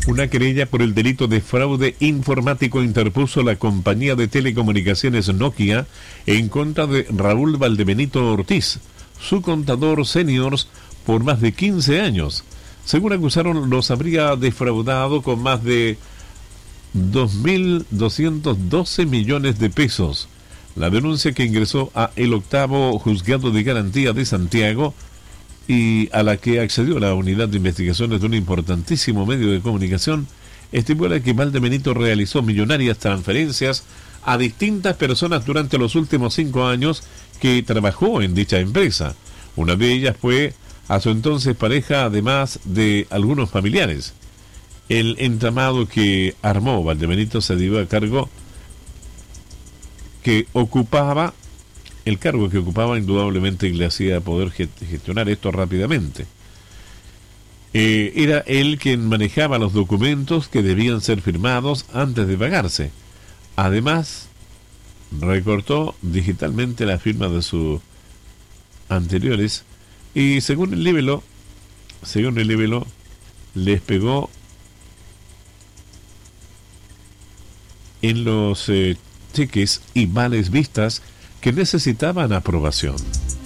Una querella por el delito de fraude informático interpuso la compañía de telecomunicaciones Nokia en contra de Raúl Valdebenito Ortiz, su contador senior por más de 15 años. Según acusaron, los habría defraudado con más de 2.212 millones de pesos. La denuncia, que ingresó a el 8º Juzgado de Garantía de Santiago y a la que accedió la unidad de investigaciones de un importantísimo medio de comunicación, estipula que Valdebenito realizó millonarias transferencias a distintas personas durante los últimos 5 años que trabajó en dicha empresa. Una de ellas fue a su entonces pareja, además de algunos familiares. El entramado que armó Valdebenito se dio a cargo que ocupaba, el cargo que ocupaba indudablemente le hacía poder gestionar esto rápidamente. Era él quien manejaba los documentos que debían ser firmados antes de pagarse. Además, recortó digitalmente la firma de sus anteriores y según el libelo, les pegó en los cheques y vales vistas que necesitaban aprobación.